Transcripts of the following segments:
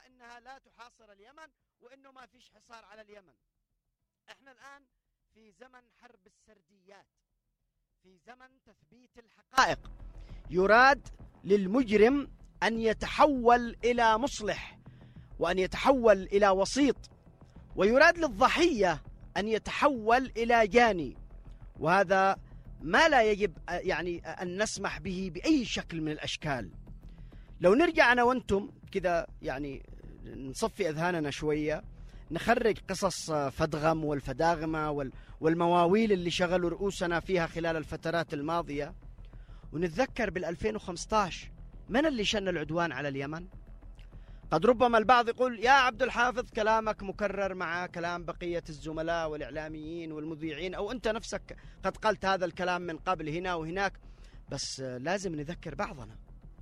إنها لا تحاصر اليمن وإنه ما فيش حصار على اليمن. إحنا الآن في زمن حرب السرديات، في زمن تثبيت الحقائق. يراد للمجرم أن يتحول إلى مصلح وأن يتحول إلى وسيط، ويراد للضحية أن يتحول إلى جاني، وهذا ما لا يجب يعني أن نسمح به بأي شكل من الأشكال. لو نرجع أنا وأنتم كذا يعني نصفي أذهاننا شوية، نخرج قصص فدغم والفداغمة والمواويل اللي شغلوا رؤوسنا فيها خلال الفترات الماضية، ونتذكر بال2015 من اللي شن العدوان على اليمن. قد ربما البعض يقول يا عبد الحافظ كلامك مكرر مع كلام بقية الزملاء والإعلاميين والمذيعين، أو أنت نفسك قد قلت هذا الكلام من قبل هنا وهناك، بس لازم نذكر بعضنا،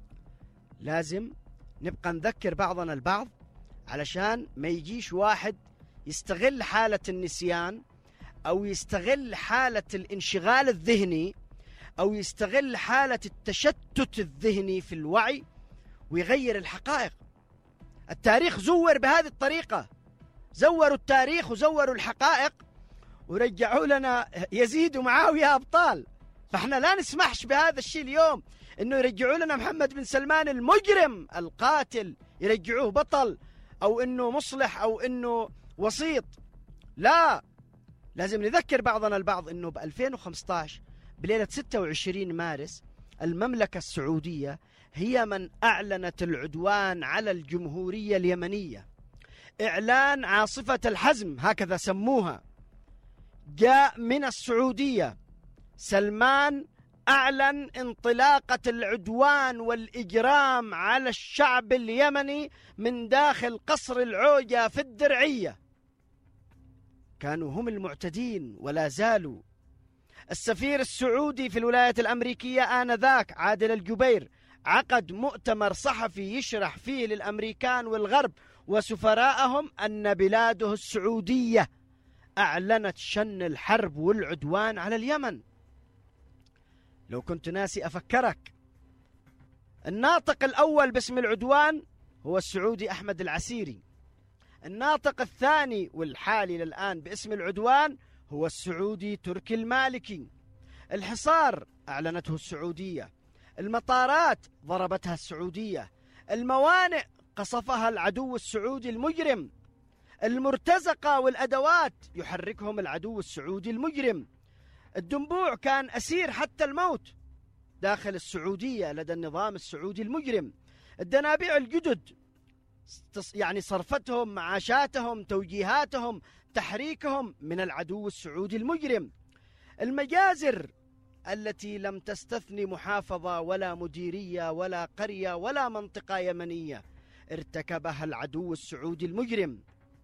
لازم نبقى نذكر بعضنا البعض علشان ما يجيش واحد يستغل حالة النسيان أو يستغل حالة الانشغال الذهني أو يستغل حالة التشتت الذهني في الوعي ويغير الحقائق. التاريخ زور بهذه الطريقة، زوروا التاريخ وزوروا الحقائق ورجعوا لنا يزيد ومعاوية أبطال. فإحنا لا نسمحش بهذا الشيء اليوم، إنه يرجعوا لنا محمد بن سلمان المجرم القاتل يرجعوه بطل أو إنه مصلح أو إنه وسيط. لا، لازم نذكر بعضنا البعض إنه ب2015 بليلة 26 مارس المملكة السعودية هي من أعلنت العدوان على الجمهورية اليمنية. إعلان عاصفة الحزم هكذا سموها جاء من السعودية. سلمان أعلن انطلاقة العدوان والإجرام على الشعب اليمني من داخل قصر العوجة في الدرعية. كانوا هم المعتدين ولا زالوا. السفير السعودي في الولايات الأمريكية آنذاك عادل الجبير عقد مؤتمر صحفي يشرح فيه للأمريكان والغرب وسفراءهم أن بلاده السعودية أعلنت شن الحرب والعدوان على اليمن. لو كنت ناسي أفكرك، الناطق الأول باسم العدوان هو السعودي أحمد العسيري، الناطق الثاني والحالي للآن باسم العدوان هو السعودي تركي المالكي. الحصار أعلنته السعودية، المطارات ضربتها السعودية، الموانئ قصفها العدو السعودي المجرم، المرتزقة والأدوات يحركهم العدو السعودي المجرم. الدنبوع كان أسير حتى الموت داخل السعودية لدى النظام السعودي المجرم. الدنابيع الجدد يعني صرفتهم، معاشاتهم، توجيهاتهم، تحريكهم من العدو السعودي المجرم. المجازر التي لم تستثني محافظة ولا مديرية ولا قرية ولا منطقة يمنية ارتكبها العدو السعودي المجرم.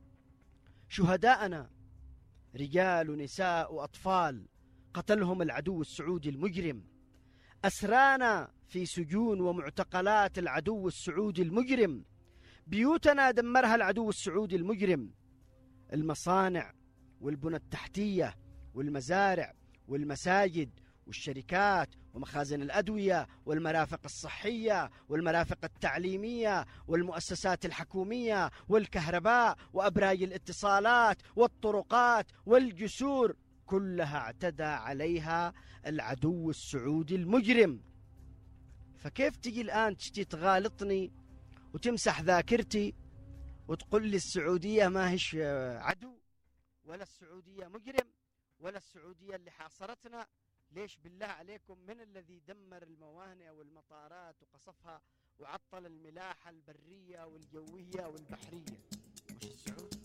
شهداءنا رجال ونساء وأطفال قتلهم العدو السعودي المجرم. أسرانا في سجون ومعتقلات العدو السعودي المجرم. بيوتنا دمرها العدو السعودي المجرم. المصانع والبنى التحتية والمزارع والمساجد والشركات ومخازن الأدوية والمرافق الصحية والمرافق التعليمية والمؤسسات الحكومية والكهرباء وأبراج الاتصالات والطرقات والجسور كلها اعتدى عليها العدو السعودي المجرم. فكيف تجي الآن تشتي تغالطني وتمسح ذاكرتي وتقول لي السعودية ما هيش عدو ولا السعودية مجرم ولا السعودية اللي حاصرتنا؟ ليش بالله عليكم؟ من الذي دمر الموانئ والمطارات وقصفها وعطل الملاحة البرية والجوية والبحرية؟ مش السعودي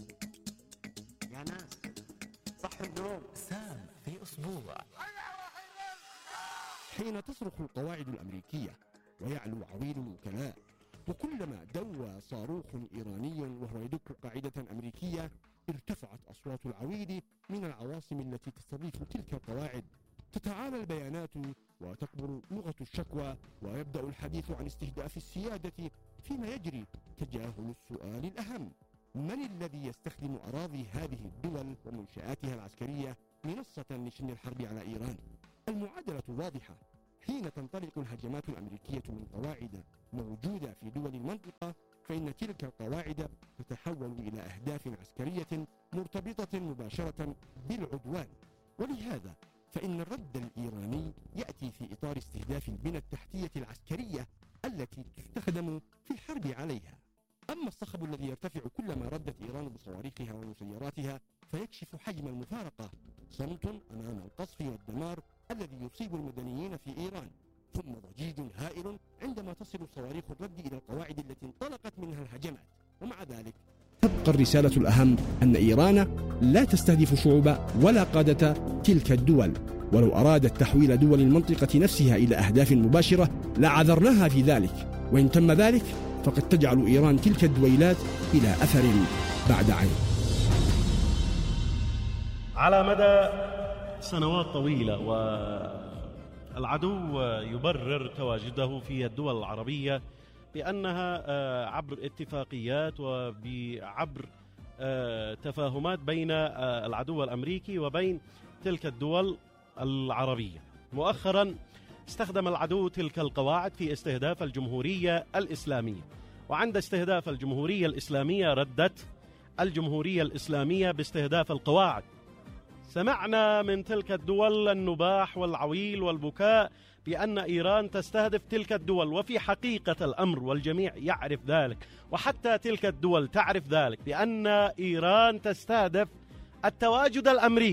يا ناس؟ صح النوم. سام في أسبوع. حين تصرخ القواعد الأمريكية ويعلو عويل الوكلاء، وكلما دوى صاروخ إيراني وهو يدك قاعدة أمريكية ارتفعت أصوات العويل من العواصم التي تستضيف تلك القواعد. تتعالى البيانات وتكبر لغة الشكوى ويبدأ الحديث عن استهداف السيادة، فيما يجري تجاهل السؤال الأهم: من الذي يستخدم أراضي هذه الدول ومنشآتها العسكرية منصة لشن الحرب على إيران؟ المعادلة واضحة. حين تنطلق الهجمات الأمريكية من قواعد موجودة في دول المنطقة، فإن تلك القواعد تتحول إلى أهداف عسكرية مرتبطة مباشرة بالعدوان. ولهذا فإن الرد الإيراني يأتي في إطار استهداف البنى التحتية العسكرية التي تستخدم في الحرب عليها. أما الصخب الذي يرتفع كلما ردت إيران بصواريخها ومسيراتها فيكشف حجم المفارقة، صمت أمام القصف والدمار الذي يصيب المدنيين في إيران، ثم ضجيج هائل عندما تصل صواريخ الرد إلى القواعد التي انطلقت منها الهجمات. ومع ذلك تبقى الرسالة الأهم أن إيران لا تستهدف شعوب ولا قادة تلك الدول، ولو أرادت تحويل دول المنطقة نفسها إلى أهداف مباشرة لعذرناها في ذلك، وإن تم ذلك فقد تجعل إيران تلك الدويلات إلى أثر بعد عين. على مدى سنوات طويلة والعدو يبرر تواجده في الدول العربية بأنها عبر اتفاقيات وعبر تفاهمات بين العدو الأمريكي وبين تلك الدول العربية. مؤخرا استخدم العدو تلك القواعد في استهداف الجمهورية الإسلامية، وعند استهداف الجمهورية الإسلامية ردت الجمهورية الإسلامية باستهداف القواعد. سمعنا من تلك الدول النباح والعويل والبكاء بأن إيران تستهدف تلك الدول، وفي حقيقة الأمر والجميع يعرف ذلك، وحتى تلك الدول تعرف ذلك، بأن إيران تستهدف التواجد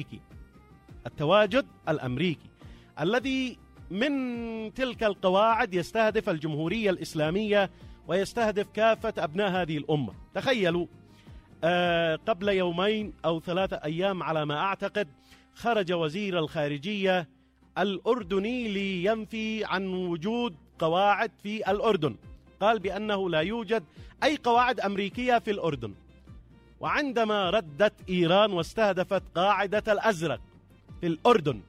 الأمريكي الذي من تلك القواعد يستهدف الجمهورية الإسلامية ويستهدف كافة أبناء هذه الأمة. تخيلوا قبل يومين أو 3 أيام على ما أعتقد خرج وزير الخارجية الأردني لينفي عن وجود قواعد في الأردن، قال بأنه لا يوجد أي قواعد أمريكية في الأردن. وعندما ردت إيران واستهدفت قاعدة الأزرق في الأردن،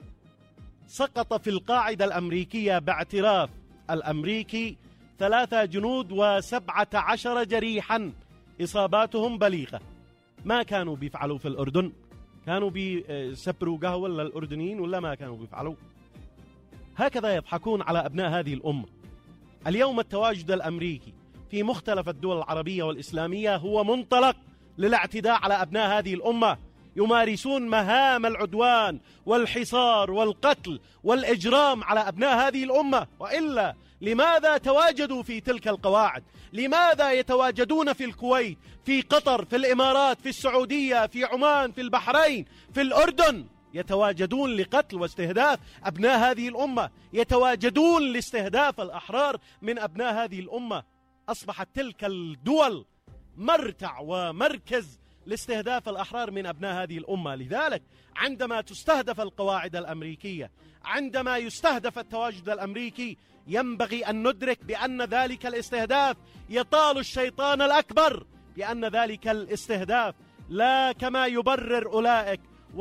سقط في القاعدة الأمريكية باعتراف الأمريكي 3 جنود و17 جريحا إصاباتهم بليغة. ما كانوا بيفعلوا في الأردن؟ كانوا بيسبروا قهوة للأردنيين ولا ما كانوا بيفعلوا؟ هكذا يضحكون على أبناء هذه الأمة. اليوم التواجد الأمريكي في مختلف الدول العربية والإسلامية هو منطلق للاعتداء على أبناء هذه الأمة، يمارسون مهام العدوان والحصار والقتل والإجرام على أبناء هذه الأمة. وإلا لماذا تواجدوا في تلك القواعد؟ لماذا يتواجدون في الكويت، في قطر، في الإمارات، في السعودية، في عمان، في البحرين، في الأردن؟ يتواجدون لقتل واستهداف أبناء هذه الأمة، يتواجدون لاستهداف الأحرار من أبناء هذه الأمة. أصبحت تلك الدول مرتع ومركز لاستهداف الأحرار من أبناء هذه الأمة. لذلك عندما تستهدف القواعد الأمريكية، عندما يستهدف التواجد الأمريكي، ينبغي أن ندرك بأن ذلك الاستهداف يطال الشيطان الأكبر، بأن ذلك الاستهداف لا كما يبرر أولئك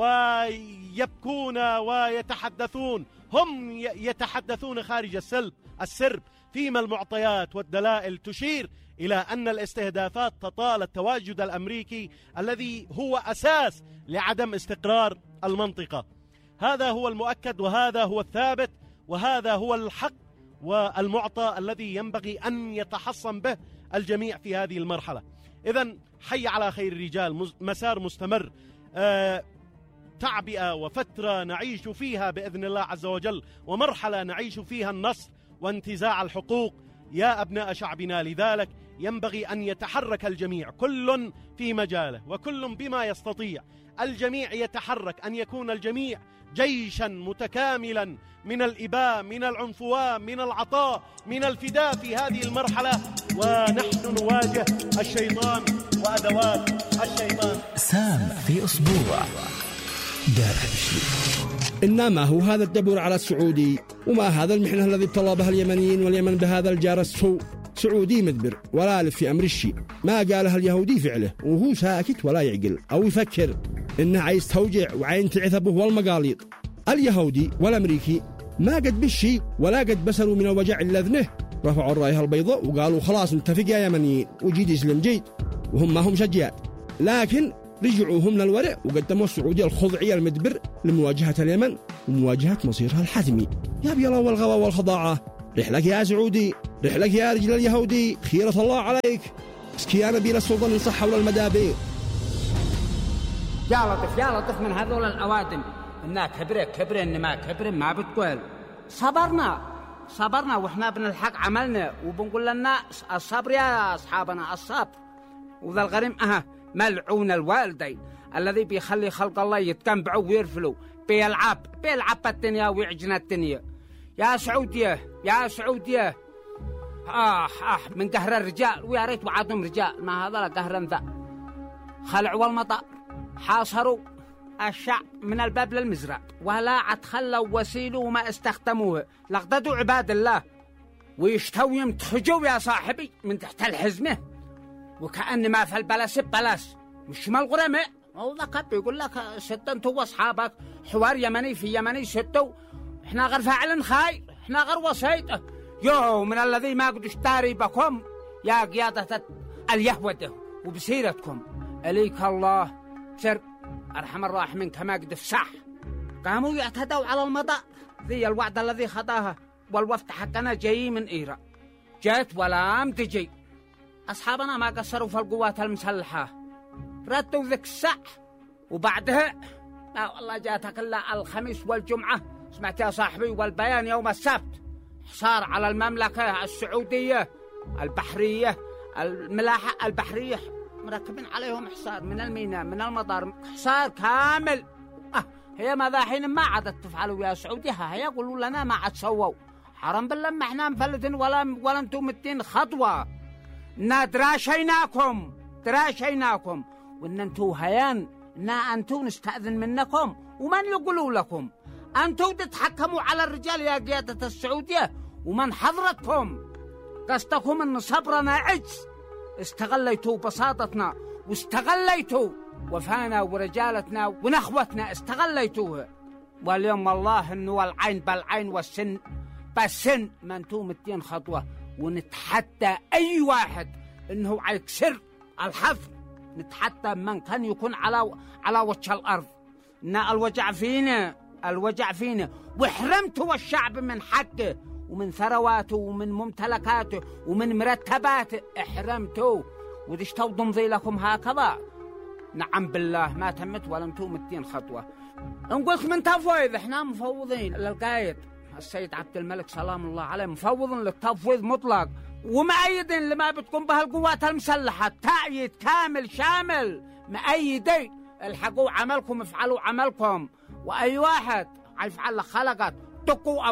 ويبكون ويتحدثون، هم يتحدثون خارج السرب، فيما المعطيات والدلائل تشير إلى أن الاستهدافات تطال التواجد الأمريكي الذي هو أساس لعدم استقرار المنطقة. هذا هو المؤكد، وهذا هو الثابت، وهذا هو الحق والمعطى الذي ينبغي أن يتحصن به الجميع في هذه المرحلة. إذن حي على خير الرجال، مسار مستمر، تعبئة وفترة نعيش فيها بإذن الله عز وجل، ومرحلة نعيش فيها النصر وانتزاع الحقوق يا أبناء شعبنا. لذلك ينبغي أن يتحرك الجميع، كل في مجاله وكل بما يستطيع. الجميع يتحرك، أن يكون الجميع جيشا متكاملا من الإباء، من العنفوان، من العطاء، من الفداء في هذه المرحلة، ونحن نواجه الشيطان وأدوات الشيطان. سام في أسبوع دار بشير. إنما هو هذا الدبور على السعودي، وما هذا المحنة الذي ابتلى بها اليمنيين واليمن بهذا الجار السوء. سعودي مدبر ولا ألف في أمر الشيء، ما قالها اليهودي فعله، وهو ساكت ولا يعقل أو يفكر إنه عايز توجع وعين تعثبه والمقاليط. اليهودي والأمريكي ما قد بالشيء ولا قد بسروا من الوجع اللذنه، رفعوا الراية البيضاء وقالوا خلاص نتفق يا يمنيين وجيد يسلم جيد، وهم ما هم شجيات. لكن رجعوا هم للورع وقدموا السعودية الخضعية المدبر لمواجهة اليمن ومواجهة مصيرها الحتمي. يا بيلا والغوى والخضاعة، رحلك يا سعودي، رحلك يا رجل اليهودي، خيرة الله عليك. اسكي يا نبيل السلطان إن صح ولا المدابير. يا لطف يا لطف من هذول الأوادم، إنها كبرين ما كبرين ما بتقول. صبرنا وإحنا بنلحق عملنا وبنقول للناس الصبر يا أصحابنا الصبر. وذا الغريم ملعون الوالدين الذي بيخلي خلق الله يتكنبعوا ويرفلوا بيلعب بالدنيا ويعجن الدنيا. يا سعودية من قهر الرجال، ويا ريت وعدهم رجال ما هذا قهر ذا. خلع والمطار حاصروا الشعب من الباب للمزرعة، ولا عتخلوا وسيلوا وما استخدموه، لقددوا عباد الله ويشتوي يمتخجوا يا صاحبي من تحت الحزمة، وكأن ما في البلاس ببلاس مش مال غرمة. والله قد يقول لك ست انتوا واصحابك حوار يمني في يمني ستوا، احنا غير فاعل خير، احنا غير وسيط. يو من الذي ما قد اشتاري بكم يا قيادة اليهودة وبسيرتكم إليك الله سر أرحم الراحمين كما قد فسح. قاموا يعتدوا على المضاء ذي الوعد الذي خطاها، والوفد حقنا جاي من إيران، جات ولا تجي. أصحابنا ما قصروا في القوات المسلحة، ردوا ذيك الساعة وبعدها والله جاتك إلا الخميس والجمعة سمعت يا صاحبي، والبيان يوم السبت حصار على المملكة السعودية البحرية، الملاحة البحرية مركبين عليهم حصار من الميناء من المطار، حصار كامل. هي ماذا حين ما عادت تفعلوا يا سعودية؟ هي يقولوا لنا ما عاد سووا. حرام بالله ما احنا مفلتين ولا انتم متين خطوة. تراشيناكم وان انتم هيان انتم نستأذن منكم ومن يقولوا لكم انتم تتحكموا على الرجال يا قيادة السعودية ومن حضرتكم. قصدكم ان صبرنا عجز، استغليتوا بساطتنا واستغليتوا وفانا ورجالتنا ونخوتنا استغليتوها. واليوم والله انه العين بالعين والسن بالسن ما انتم متين خطوة، ونتحدى اي واحد انه يكسر الحفر، نتحدى من كان يكون على وجه الارض. ان الوجع فينا وحرمتوا الشعب من حقه ومن ثرواته ومن ممتلكاته ومن مرتباته، احرمتوا ودشتوا ضمضي لكم هكذا. نعم بالله ما تمت ولا انتم متين خطوة. نقولك من تفويض، احنا مفوضين للقايد السيد عبد الملك سلام الله عليه، مفوض للتفويض مطلق ومؤيدين لما بتقوم به القوات المسلحة، تأييد كامل شامل مؤيدين. الحقوا عملكم، افعلوا عملكم، وأي واحد يفعل خلقت دقوا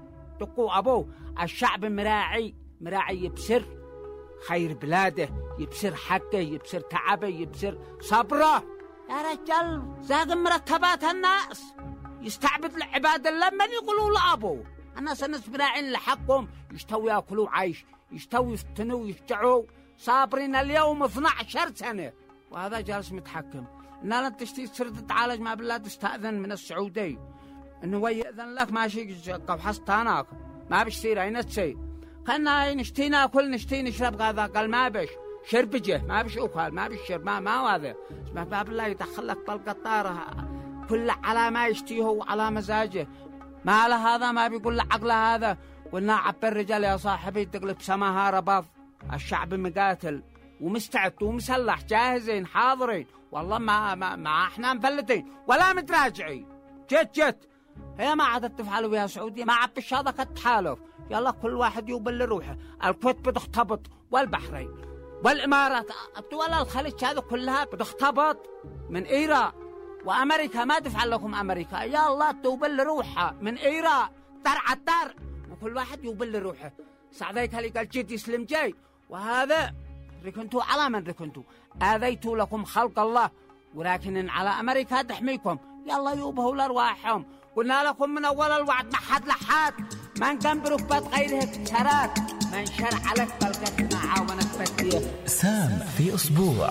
أبوه. الشعب مراعي يبصر خير بلاده، يبصر حقه، يبصر تعبه، يبصر صبره. يا رجال زاق مرتبات الناس يستعبد لعباد الله، من يقولوا لأبوه الناس مراعين لحقهم، يشتوي ياكلوا عيش، يشتوي يفتنوا يشجعوا، صابرين اليوم 12 سنة وهذا جالس متحكم. إن لا تشتي تصير تتعالج ما بالله تستأذن من السعودي إنه يأذن لك ماشي قبحصتانك ما بيصير أي نتسي. كنا نشتي ناكل نشتي نشرب هذا قال ما بيش شربجه ما بيش أكل ما بيش شرب ما هذا ما بالله يدخلك بالقطارة كل على ما يشتيه وعلى مزاجه. ما له هذا ما بيقول له عقله هذا. قلنا عبر الرجال يا صاحبي تقلب سماها رباض. الشعب مقاتل ومستعد ومسلح جاهزين حاضرين، والله ما احنا مفلتين ولا متراجعين. جت هي ما عادت تفعلوا يا سعودية، ما عاد بالشاذة التحالف. يلا كل واحد يوبل روحه. الكويت بتختبط والبحرين والإمارات الدول الخليج هذا كلها بتختبط من إيران، وأمريكا ما تفعل لكم. أمريكا يا الله توبل روحها من إيران ترعى الدار، وكل واحد يوبل روحه. سعديك اللي قال جد يسلم جاي، وهذا ركنتوا على من ركنتوا، آذيتوا لكم خلق الله، ولكن على أمريكا تحميكم. يلا يوبهوا لأرواحهم. قلنا لكم من أول الوعد ما حد لحاد من كان بركبات غيره كسرات، من شرع لك بلقت معاونة بديه. سام في أسبوع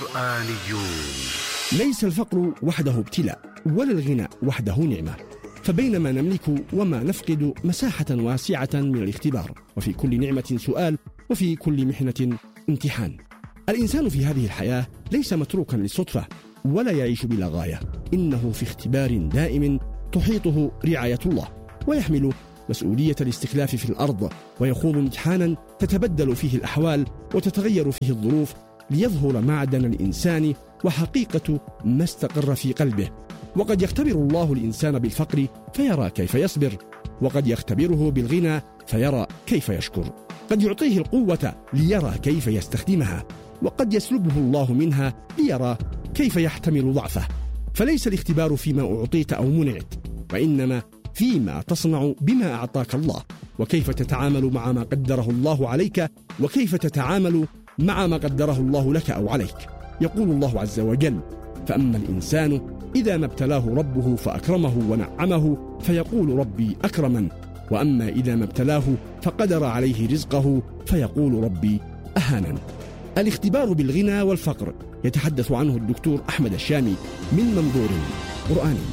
قرآنيون. ليس الفقر وحده ابتلاء ولا الغنى وحده نعمة، فبينما نملك وما نفقد مساحة واسعة من الاختبار، وفي كل نعمة سؤال وفي كل محنة امتحان. الإنسان في هذه الحياة ليس متروكا للصدفة ولا يعيش بلا غاية، إنه في اختبار دائم تحيطه رعاية الله، ويحمل مسؤولية الاستخلاف في الأرض، ويخوض امتحانا تتبدل فيه الأحوال وتتغير فيه الظروف ليظهر معدن الإنسان وحقيقة ما استقر في قلبه. وقد يختبر الله الإنسان بالفقر فيرى كيف يصبر، وقد يختبره بالغنى فيرى كيف يشكر. قد يعطيه القوة ليرى كيف يستخدمها، وقد يسلبه الله منها ليرى كيف يحتمل ضعفه. فليس الاختبار فيما أعطيت أو منعت، وإنما فيما تصنع بما أعطاك الله، وكيف تتعامل مع ما قدره الله عليك، وكيف تتعامل مع ما قدره الله لك أو عليك. يقول الله عز وجل: فأما الإنسان إذا ما ابتلاه ربه فأكرمه ونعمه فيقول ربي أكرمن، وأما إذا ما ابتلاه فقدر عليه رزقه فيقول ربي أهانن. الاختبار بالغنى والفقر يتحدث عنه الدكتور أحمد الشامي من منظور قرآني.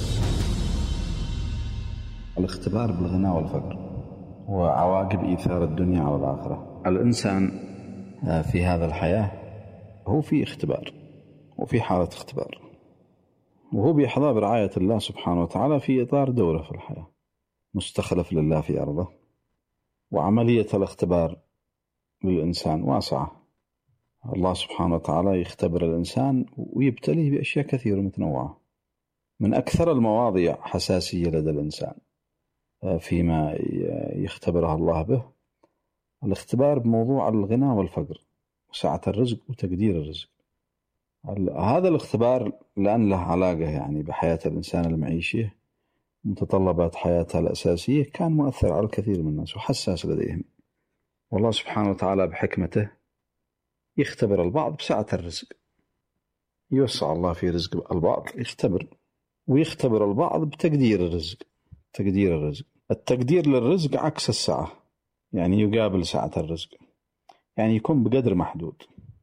الاختبار بالغنى والفقر وعواقب إيثار الدنيا على الآخرة. الإنسان في هذا الحياة هو في اختبار وفي حالة اختبار، وهو بيحظى برعاية الله سبحانه وتعالى في إطار دوره في الحياة، مستخلف لله في أرضه. وعملية الاختبار للإنسان واسعة. الله سبحانه وتعالى يختبر الإنسان ويبتليه بأشياء كثيرة متنوعة. من أكثر المواضيع حساسية لدى الإنسان فيما يختبرها الله به الاختبار بموضوع الغنى والفقر وسعة الرزق وتقدير الرزق. هذا الاختبار لأن له علاقة يعني بحياة الإنسان المعيشة، متطلبات حياتها الأساسية، كان مؤثر على الكثير من الناس وحساس لديهم. والله سبحانه وتعالى بحكمته يختبر البعض بسعة الرزق، يوسع الله في رزق البعض يختبر، ويختبر البعض بتقدير الرزق. تقدير الرزق، التقدير للرزق عكس السعة، يعني يقابل سعة الرزق، يعني يكون بقدر محدود.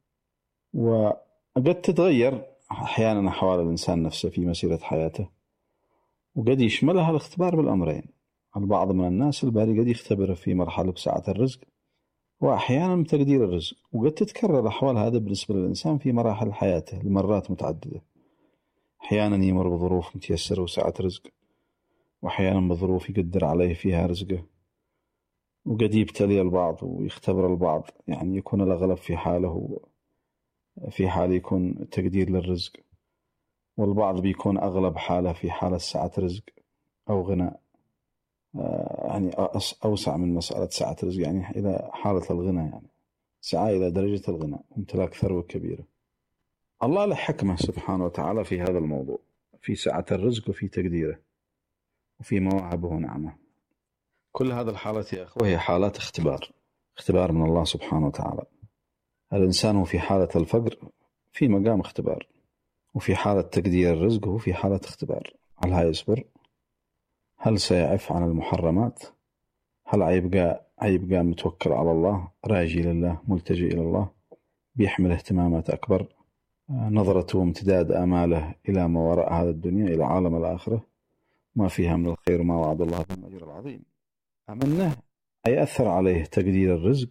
وقد تتغير أحيانا أحوال الإنسان نفسه في مسيرة حياته، وقد يشملها الاختبار بالأمرين. البعض من الناس الباري قد يختبر في مرحلة بسعة الرزق وأحيانا بتقدير الرزق، وقد تتكرر الأحوال هذا بالنسبة للإنسان في مراحل حياته لمرات متعددة. أحيانا يمر بظروف متيسرة وسعة رزق، وأحيانا بظروف يقدر عليه فيها رزقه، وقد يبتلي البعض ويختبر البعض، يعني يكون الأغلب في حاله في حال يكون تقدير للرزق، والبعض بيكون أغلب حاله في حالة سعة رزق أو غنى، يعني أوسع من مسألة سعة رزق، يعني إلى حالة الغنى، يعني سعى إلى درجة الغنى وامتلاك ثروة كبيرة. الله له حكمة سبحانه وتعالى في هذا الموضوع، في سعة الرزق وفي تقديره وفي مواهبه ونعمه. كل هذه الحالات يا أخوة هي حالات اختبار من الله سبحانه وتعالى. الإنسان في حالة الفقر في مقام اختبار، وفي حالة تقدير الرزق هو في حالة اختبار. هل هيصبر؟ هل سيعف عن المحرمات؟ هل هيبقى متوكل على الله، راجي لله، ملتجئ إلى الله، بيحمل اهتمامات أكبر، نظرته وامتداد آماله إلى ما وراء هذا الدنيا، إلى عالم الآخرة ما فيها من الخير وما وعد الله بالأجر العظيم. أمنه يأثر عليه تقدير الرزق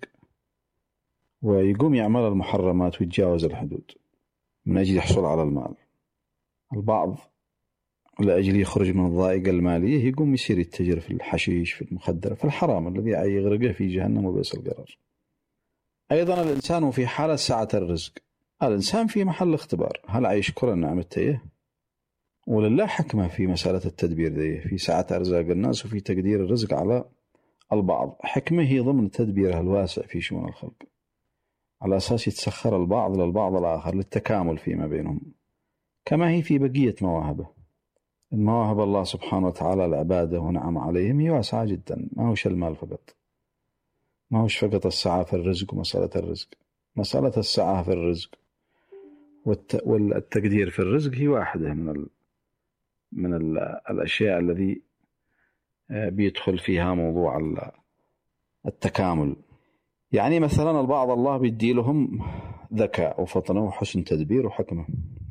ويقوم يعمل المحرمات ويتجاوز الحدود من أجل يحصل على المال. البعض لأجل يخرج من الضائقة المالية يقوم يصير يتجر في الحشيش، في المخدرات، في الحرام الذي يغرقه في جهنم وبئس القرار. أيضا الإنسان في حالة سعة الرزق، الإنسان في محل اختبار، هل يشكر النعمة تيه؟ ولله حكمة في مسألة التدبير دي، في سعة أرزاق الناس وفي تقدير الرزق على البعض. حكمة هي ضمن تدبيرها الواسع في شؤون الخلق، على أساس يتسخر البعض للبعض الآخر للتكامل فيما بينهم، كما هي في بقية مواهبه. المواهب الله سبحانه وتعالى العبادة ونعم عليهم هي واسعة جدا، ما هوش المال فقط، ما هوش فقط السعة في الرزق ومسألة الرزق. مسألة السعة في الرزق والتقدير في الرزق هي واحدة من الأشياء الذي بيدخل فيها موضوع التكامل. يعني مثلا البعض الله بيدي لهم ذكاء وفطنة وحسن تدبير وحكمة،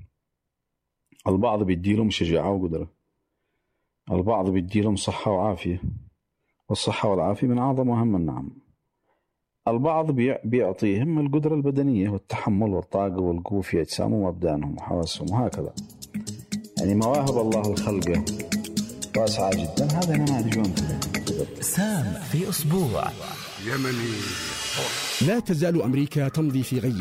البعض بيدي لهم شجاعة وقدرة، البعض بيدي لهم صحة وعافية، والصحة والعافية من أعظم وأهم النعم. البعض بيعطيهم القدرة البدنية والتحمل والطاقة والقوة في أجسامهم وأبدانهم وحواسهم وهكذا. يعني مواهب الله الخلقة واسعة جدا، هذا نماذج أمثلة. القبل. سام في أسبوع. يمني. لا تزال أمريكا تمضي في غي